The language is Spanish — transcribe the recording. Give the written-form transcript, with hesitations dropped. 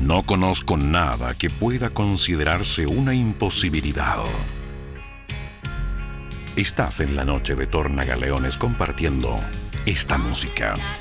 No conozco nada que pueda considerarse una imposibilidad. Estás en la noche de Tornagaleones compartiendo esta música.